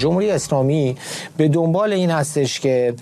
جمهوری اسلامی به دنبال این هستش که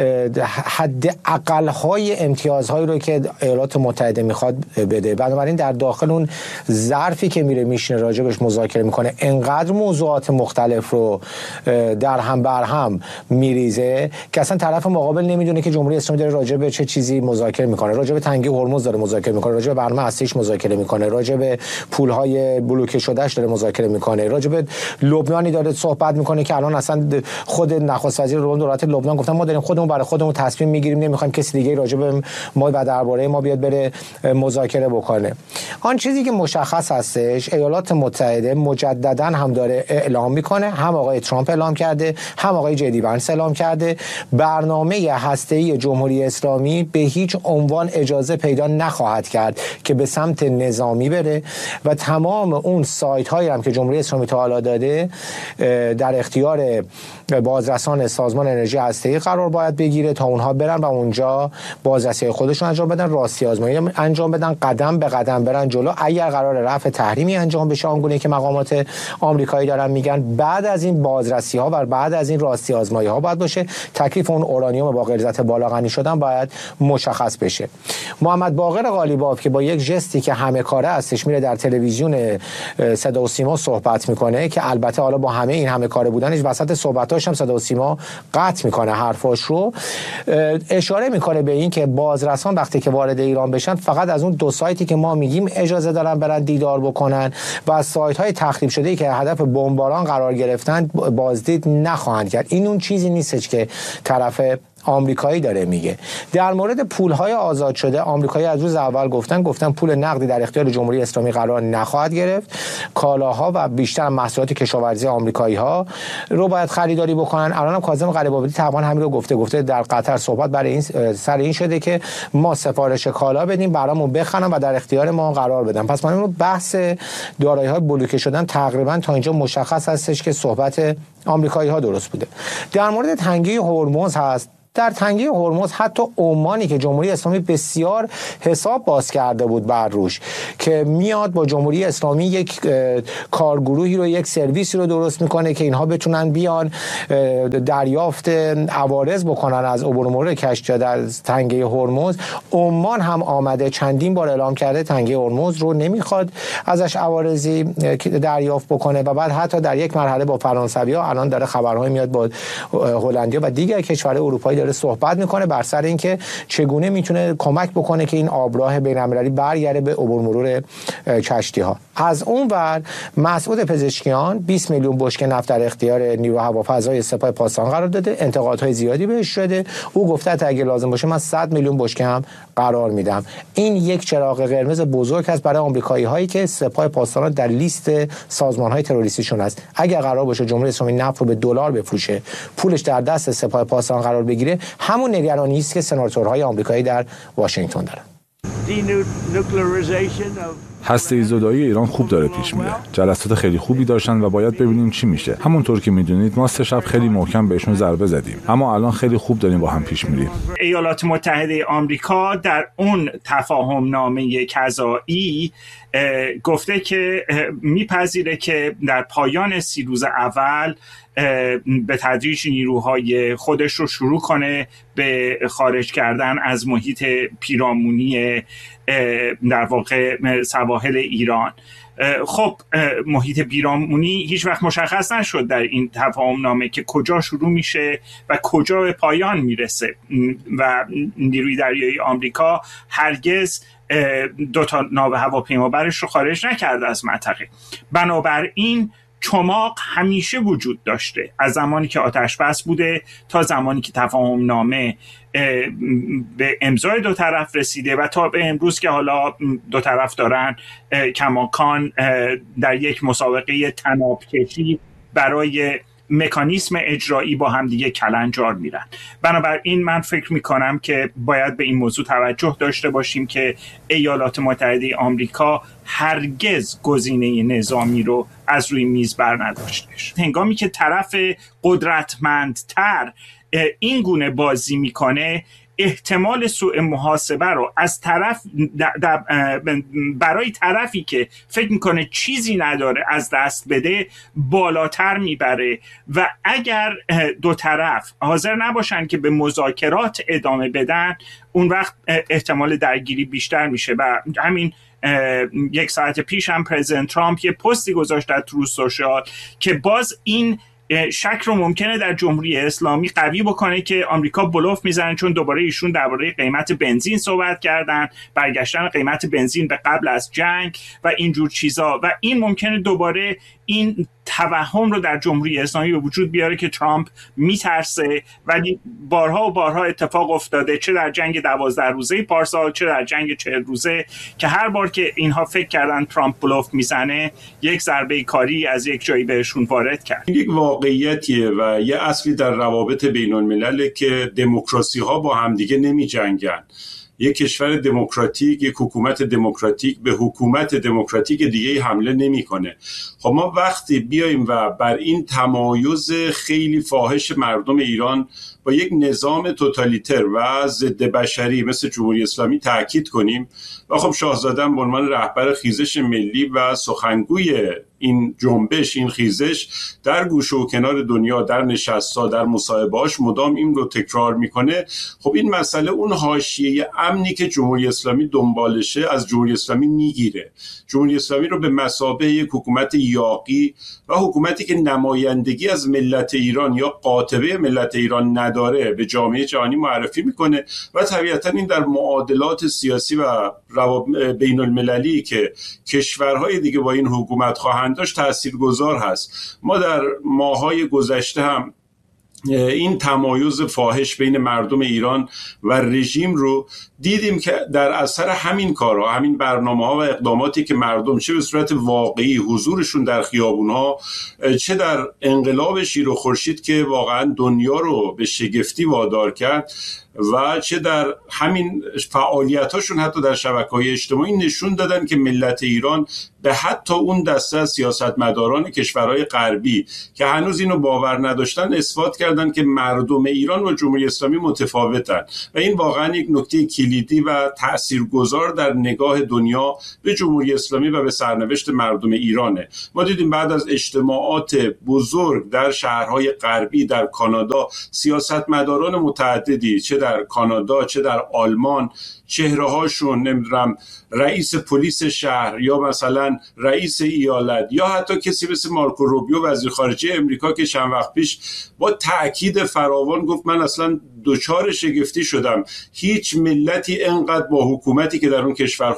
حد اقل‌های امتیازهایی رو که ایالات متحده میخواد بده. بنابراین در داخل اون ظرفی که میره میشینه راجبش مذاکره میکنه، انقدر موضوعات مختلف رو در هم بر هم میریزه که اصلا طرف مقابل نمیدونه که جمهوری اسلامی داره راجع به چه چیزی مذاکره میکنه. راجع به تنگی هرمز داره مذاکره میکنه، راجع به برنامه هستیش مذاکره میکنه، راجع به پولهای بلوکه شدهش داره مذاکره میکنه، راجع به لبنانی داره صحبت میکنه که الان اصلا خود نخست وزیر دولت لبنان گفتن ما داریم خودمون برای خودمون تصمیم میگیریم، نمیخوایم کسی دیگه راجع به ما و درباره ما بیاد بره مذاکره بکنه. آن چیزی که مشخص هستش ایالات متحده مجددا هم داره اعلام میکنه، هم آقای ترامپ اعلام کرده، هم آقای جدی وانس اعلام کرده، برنامه هسته‌ای جمهوری اسلامی به هیچ عنوان اجازه پیدا نخواهد کرد که به سمت نظامی بره و تمام اون سایت هایی هم که جمهوری اسلامی تا حالا داده در اختیار بازرسان سازمان انرژی هسته‌ای قرار باید بگیره تا اونها برن و اونجا بازرسی خودشون انجام بدن، راستی آزمایی انجام بدن، قدم به قدم برن جلو. اگر قرار رفع تحریمی انجام بشه آنگونه که مقامات آمریکایی دارن میگن، بعد از این بازرسی ها و بعد از این راستی آزمایی ها باید باشه. تکلیف اون اورانیوم با غلظت بالا غنی شدن باید مشخص بشه. محمد باقر قالیباف که با یک ژستی که همه کاره هستش میره در تلویزیون صدا و سیما صحبت میکنه که البته حالا با همه این همه کاره بودنش وسط صحبتاش هم صدا و سیما قطع میکنه حرفاش رو، اشاره میکنه به این که بازرسان وقتی که وارد ایران بشن فقط از اون دو سایتی که ما میگیم اجازه دارن برن دیدار بکنن و از سایت های تخریب شده‌ای که هدف بمباران قرار گرفتن بازدید نخواهند کرد. این اون چیزی نیستش که طرف آمریکایی داره میگه. در مورد پولهای آزاد شده آمریکایی از روز اول گفتن پول نقدی در اختیار جمهوری اسلامی قرار نخواهد گرفت. کالاها و بیشتر محصولات کشاورزی آمریکایی ها رو باید خریداری بکنن. الانم کاظم قلیب‌آبادی طبعا همین رو گفته در قطر صحبت برای این سر این شده که ما سفارش کالا بدیم برامون بخرن و در اختیار ما قرار بدن. پس من بحث دارایی‌های بلوکه شدن تقریبا تا اینجا مشخص هستش که صحبت آمریکایی ها درست بوده. در مورد تنگی هرمز هست. در تنگی هرمز حتی عمانی که جمهوری اسلامی بسیار حساب باز کرده بود بر روش که میاد با جمهوری اسلامی یک کارگروهی رو، یک سرویسی رو درست میکنه که اینها بتونن بیان دریافت عوارض بکنن از عبور و مرور کشتی‌ها در تنگی هرمز. عمان هم آمده چندین بار اعلام کرده تنگی هرمز رو نمیخواد ازش عوارضی دریافت بکنه و بعد حتی در یک مرحله با فرانسوی‌ها الان داره خبرهای میاد با هلندیا و دیگر کشورهای اروپایی داره صحبت میکنه بر سر اینکه چگونه میتونه کمک بکنه که این آبراه بین‌المللی برگرده به عبور مرور کشتی ها. از اون ور مسعود پزشکیان 20 میلیون بشکه نفت در اختیار نیرو هوافضای سپاه پاسداران قرار داده، انتقادهای زیادی بهش شده. او گفته تا اگه لازم باشه من 100 میلیون بشکه هم قرار میدم. این یک چراغ قرمز بزرگ است برای آمریکایی هایی که سپاه پاسداران در لیست سازمان های تروریستیشون است. اگر قرار باشه جمهوری اسلامی نفت رو به دلار بفروشه، پولش در دست سپاه پاسداران قرار بگیره، همون نگرانی است که سناتورهای آمریکایی در واشنگتن دارن. هسته زدایی ایران خوب داره پیش میره. جلسات خیلی خوبی داشتن و باید ببینیم چی میشه. همونطور که میدونید ما 3 شب خیلی محکم بهشون ضربه زدیم، اما الان خیلی خوب داریم با هم پیش میریم. ایالات متحده آمریکا در اون تفاهم نامه قضایی گفته که میپذیره که در پایان 30 روز اول به تدریج نیروهای خودش رو شروع کنه به خارج کردن از محیط پیرامونی در واقع سواحل ایران. خب محیط پیرامونی هیچ وقت مشخص نشد در این تفاهم نامه که کجا شروع میشه و کجا به پایان میرسه و نیروی دریایی آمریکا هرگز 2 ناو هواپیمابرش رو خارج نکرده از منطقه. بنابراین چماق همیشه وجود داشته، از زمانی که آتش بس بوده تا زمانی که تفاهم نامه به امضای 2 طرف رسیده و تا به امروز که حالا 2 طرف دارن کماکان در یک مسابقه طناب کشی برای مکانیسم اجرایی با هم دیگه کلنجار میرن. بنابراین من فکر میکنم که باید به این موضوع توجه داشته باشیم که ایالات متحده آمریکا هرگز گزینه نظامی رو از روی میز بر نداشتش. هنگامی که طرف قدرتمندتر این گونه بازی میکنه، احتمال سوء محاسبه رو از طرف برای طرفی که فکر میکنه چیزی نداره از دست بده بالاتر میبره و اگر دو طرف حاضر نباشن که به مذاکرات ادامه بدن اون وقت احتمال درگیری بیشتر میشه. و همین یک ساعت پیش هم پرزیدنت ترامپ یه پستی گذاشت در تروث سوشال که باز این شک رو ممکنه در جمهوری اسلامی قوی بکنه که آمریکا بلوف میزنه، چون دوباره ایشون درباره قیمت بنزین صحبت کردن، برگشتن قیمت بنزین به قبل از جنگ و اینجور چیزا، و این ممکنه دوباره این توهم رو در جمهوری اسلامی به وجود بیاره که ترامپ میترسه. ولی بارها و بارها اتفاق افتاده، چه در جنگ 12 روزه پارسال، چه در جنگ 40 روزه، که هر بار که اینها فکر کردن ترامپ بلوف میزنه یک ضربه کاری از یک جایی بهشون وارد کرد. یک واقعیتیه و یه اصلی در روابط بین الملل که دموکراسی ها با همدیگه نمی جنگن. یک کشور دموکراتیک، یک حکومت دموکراتیک به حکومت دموکراتیک دیگه حمله نمیکنه. خب ما وقتی بیایم و بر این تمایز خیلی فاحش مردم ایران با یک نظام توتالیتر و ضد بشری مثل جمهوری اسلامی تاکید کنیم و خب شاهزاده به عنوان رهبر خیزش ملی و سخنگوی این جنبش، این خیزش، در گوشه و کنار دنیا، در نشست‌ها، در مصاحبه‌هاش مدام این رو تکرار میکنه. خب این مسئله اون حاشیه امنی که جمهوری اسلامی دنبالشه از جمهوری اسلامی میگیره. جمهوری اسلامی رو به مثابه یک حکومت یاغی و حکومتی که نمایندگی از ملت ایران یا قاطبه ملت ایران نداره به جامعه جهانی معرفی میکنه و طبیعتا این در معادلات سیاسی و بین المللی که کشورهای دیگه با این حکومت خواهند داشت تاثیرگذار هست. ما در ماه‌های گذشته هم این تمایز فاحش بین مردم ایران و رژیم رو دیدیم که در اثر همین کارها، همین برنامه‌ها و اقداماتی که مردم چه به صورت واقعی حضورشون در خیابون‌ها، چه در انقلاب شیر و خورشید که واقعا دنیا رو به شگفتی وادار کرد و چه در همین فعالیتاشون حتی در شبکه‌های اجتماعی نشون دادن که ملت ایران به حتی اون دسته از سیاستمداران کشورهای غربی که هنوز اینو باور نداشتن اثبات کردن که مردم ایران و جمهوری اسلامی متفاوتن و این واقعا یک نکته کلیدی و تاثیرگذار در نگاه دنیا به جمهوری اسلامی و به سرنوشت مردم ایرانه. ما دیدیم بعد از اجتماعات بزرگ در شهرهای غربی، در کانادا، سیاستمداران متعددی چه در کانادا چه در آلمان چهره‌هاشون، نمیدونم رئیس پلیس شهر یا مثلا رئیس ایالت یا حتی کسی مثل مارکو روبیو وزیر خارجه امریکا که چند وقت پیش با تأکید فراوان گفت من اصلا دچار شگفتی شدم، هیچ ملتی انقدر با حکومتی که در اون کشور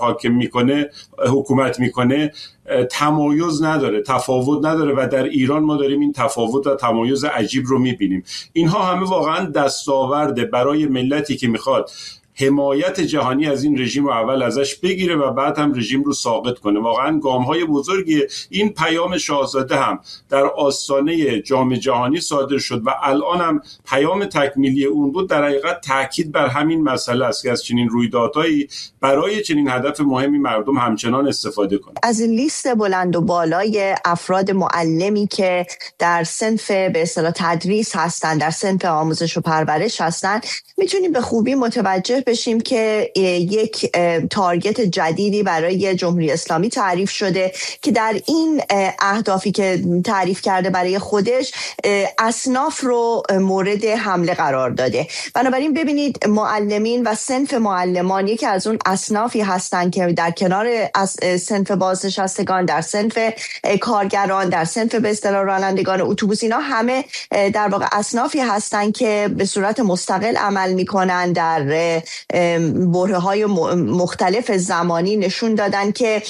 حکومت میکنه تمایز نداره، تفاوت نداره و در ایران ما داریم این تفاوت و تمایز عجیب رو میبینیم. اینها همه واقعا دستاورده برای ملتی که میخواد حمایت جهانی از این رژیم رو اول ازش بگیره و بعد هم رژیم رو ساقط کنه. واقعا گام‌های بزرگی. این پیام شاهزاده هم در آستانه جام جهانی صادر شد و الان هم پیام تکمیلی اون بود. در حقیقت تاکید بر همین مسئله است که از چنین رویدادهایی برای چنین هدف مهمی مردم همچنان استفاده کنند. از این لیست بلند و بالای افراد معلمی که در صنف به اصطلاح تدریس هستن، در صنف آموزش و پرورش هستن، میتونیم به خوبی متوجه بشیم که یک تارگت جدیدی برای جمهوری اسلامی تعریف شده که در این اهدافی که تعریف کرده برای خودش اصناف رو مورد حمله قرار داده. بنابراین ببینید معلمین و صنف معلمان یکی از اون اصنافی هستن که در کنار صنف بازنشستگان، در صنف کارگران، در صنف به اصطلاح رانندگان اتوبوس، اینا همه در واقع اصنافی هستن که به صورت مستقل عمل میکنن. در برهه‌های مختلف زمانی نشون دادن که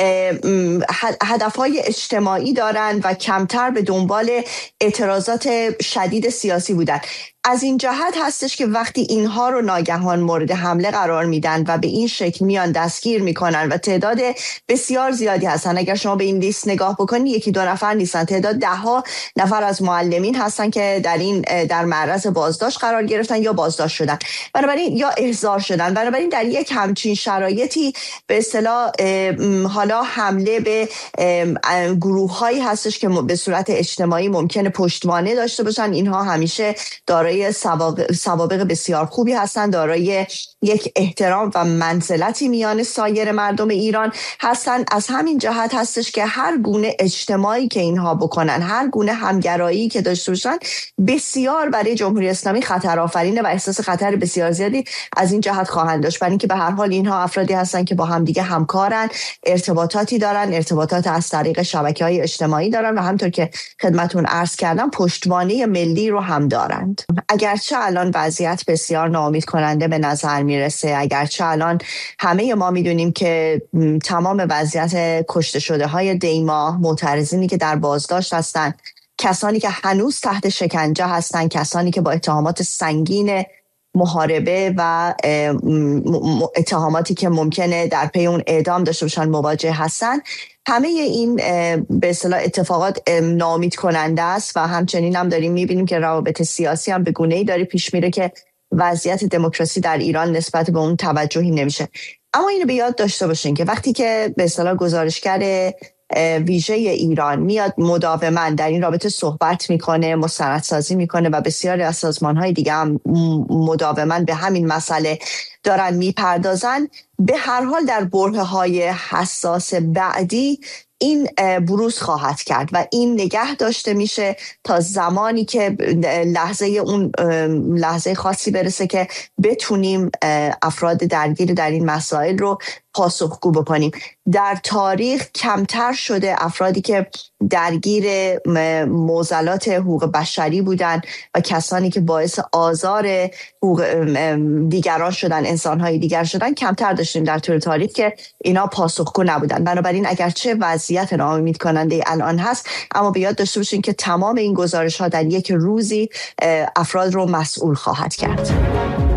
هدفهای اجتماعی دارن و کمتر به دنبال اعتراضات شدید سیاسی بودن. از این جهت هستش که وقتی اینها رو ناگهان مورد حمله قرار میدن و به این شکل میان دستگیر میکنن و تعداد بسیار زیادی هستن. اگر شما به این لیست نگاه بکنید یکی دو نفر نیستن، تعداد 10 نفر از معلمین هستن که در معرض بازداشت قرار گرفتن یا بازداشت شدن، بنابراین یا احضار شدن. بنابراین در یک همچین شرایطی به اصطلاح حالا حمله به گروه‌هایی هستش که به صورت اجتماعی ممکنه پشتوانه داشته باشن. اینها همیشه دارای دارای سوابق بسیار خوبی هستند، دارای یک احترام و منزلتی میان سایر مردم ایران هستند. از همین جهت هستش که هر گونه اجتماعی که اینها بکنن، هر گونه همگرایی که داشته باشن، بسیار برای جمهوری اسلامی خطر آفرینه و احساس خطر بسیار زیادی از این جهت خواهند داشت، برای اینکه به هر حال اینها افرادی هستن که با همدیگه همکارن، ارتباطاتی دارن، ارتباطات از طریق شبکه‌های اجتماعی دارن و همونطور که خدمتون عرض کردم پشتوانه ملی رو هم دارند. اگرچه الان وضعیت بسیار ناامید کننده به نظر میرسه، اگرچه الان همه ما میدونیم که تمام وضعیت کشته شده های دیما، معترضینی که در بازداشت هستن، کسانی که هنوز تحت شکنجه هستن، کسانی که با اتهامات سنگین محاربه و اتهاماتی که ممکنه در پی اون اعدام داشته باشن مواجه هستن، همه این به اصطلاح اتفاقات ناامید کننده است و همچنین هم داریم میبینیم که روابط سیاسی هم به گونه‌ای داره پیش میره که وضعیت دموکراسی در ایران نسبت به اون توجهی نمیشه. اما اینو به یاد داشته باشین که وقتی که به اصطلاح گزارشگر ویژه ایران میاد مداوما در این رابطه صحبت میکنه، مستندسازی میکنه و بسیاری از سازمان‌های دیگه هم مداوما به همین مسئله دارن میپردازن، به هر حال در برهه‌های حساس بعدی این بروز خواهد کرد و این نگه داشته میشه تا زمانی که لحظه خاصی برسه که بتونیم افراد درگیر در این مسائل رو پاسخگو بکنیم. در تاریخ کمتر شده افرادی که درگیر معضلات حقوق بشری بودن و کسانی که باعث آزار دیگران شدن، انسانهای دیگر شدن، کمتر داشتیم در طول تاریخ که اینا پاسخگو نبودن. بنابراین اگرچه وضعیت ناامید کننده الان هست، اما به یاد داشته باشین که تمام این گزارش ها در یک روزی افراد رو مسئول خواهد کرد.